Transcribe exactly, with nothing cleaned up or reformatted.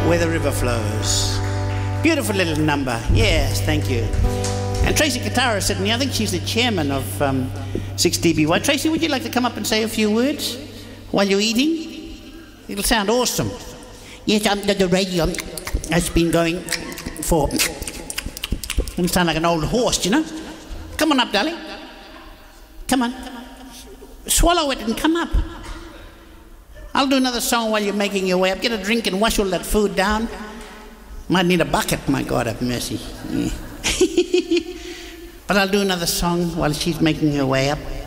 Where the River Flows. Beautiful little number. Yes, thank you. And Tracy Katara is sitting here. I think she's the chairman of um, six D B Y. Tracy, would you like to come up and say a few words while you're eating? It'll sound awesome. Yes, um, the, the radio has been going for... You sound like an old horse, you know? Come on up, darling. Come on. Swallow it and come up. I'll do another song while you're making your way up. Get a drink and wash all that food down. Might need a bucket, my God have mercy. Yeah. But I'll do another song while she's making her way up.